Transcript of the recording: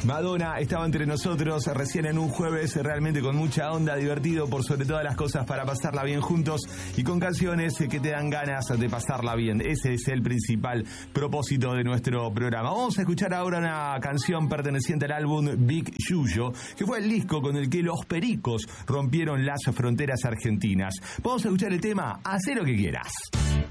Madonna estaba entre nosotros recién en un jueves realmente con mucha onda, divertido por sobre todas las cosas para pasarla bien juntos y con canciones que te dan ganas de pasarla bien. Ese es el principal propósito de nuestro programa. Vamos a escuchar ahora una canción perteneciente al álbum Big Yuyo, que fue el disco con el que los Pericos rompieron las fronteras argentinas. Vamos a escuchar el tema Hacé lo que quieras.